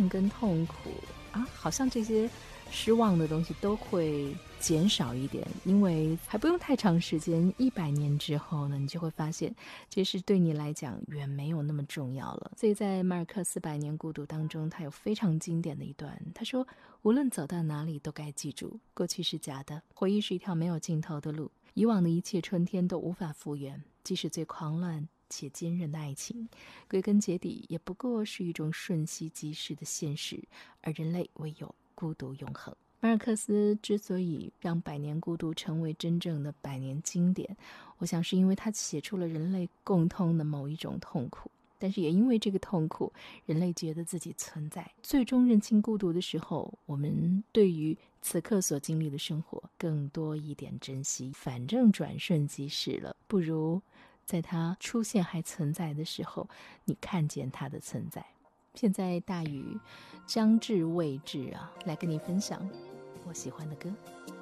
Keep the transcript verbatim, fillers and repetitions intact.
跟痛苦啊，好像这些失望的东西都会减少一点，因为还不用太长时间，一百年之后呢，你就会发现这事对你来讲远没有那么重要了。所以在马尔克斯《百年孤独》当中，他有非常经典的一段，他说无论走到哪里都该记住，过去是假的，回忆是一条没有尽头的路，以往的一切春天都无法复原，即使最狂乱且坚韧的爱情，归根结底也不过是一种瞬息即逝的现实，而人类唯有孤独永恒。马尔克斯之所以让《百年孤独》成为真正的百年经典，我想是因为他写出了人类共通的某一种痛苦，但是也因为这个痛苦，人类觉得自己存在，最终认清孤独的时候，我们对于此刻所经历的生活更多一点珍惜，反正转瞬即逝了，不如在它出现还存在的时候，你看见它的存在。现在大雨将至未至啊，来跟你分享我喜欢的歌。